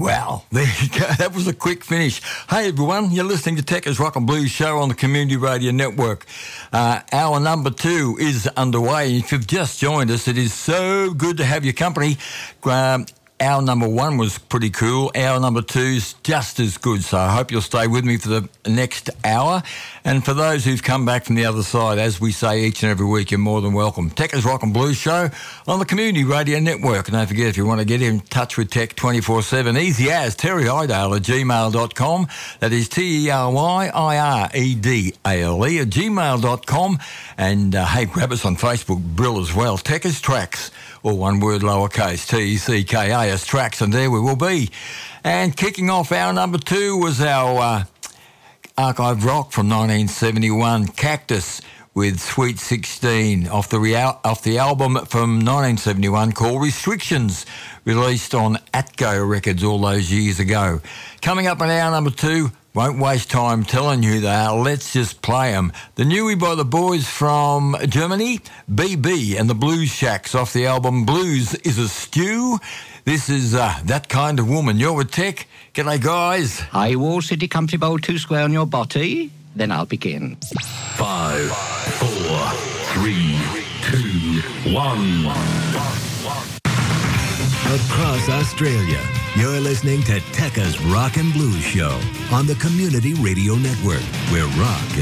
Wow, there you go. That was a quick finish. Hey, everyone, you're listening to Tekka's Rock and Blues Show on the Community Radio Network. Hour number 2 is underway. If you've just joined us, it is so good to have your company. Hour number 1 was pretty cool. Hour number 2's just as good. So I hope you'll stay with me for the next hour. And for those who've come back from the other side, as we say each and every week, you're more than welcome. Tekka's Rock and Blues Show on the Community Radio Network. And don't forget, if you want to get in touch with Tech 24/7, easy as terryidale@gmail.com. That is TERYIREDALE at gmail.com. And hey, grab us on Facebook, Brill as well. Tekka's Tracks, or one word lowercase, TECKAS Tracks, and there we will be. And kicking off hour number 2 was our archive rock from 1971, Cactus with Sweet 16 off the album from 1971 called Restrictions, released on Atco Records all those years ago. Coming up in hour number 2, won't waste time telling you they are. Let's just play them. The newie by the boys from Germany, BB and the Blues Shacks off the album Blues is a Stew. This is That Kind of Woman. You're with Tech. G'day, guys. Hi, Wall City Country Bowl 2 square on your body. Then I'll begin. 5, 4, 3, 2, 1. Across Australia, you're listening to Tekka's Rock and Blues Show on the Community Radio Network, where rock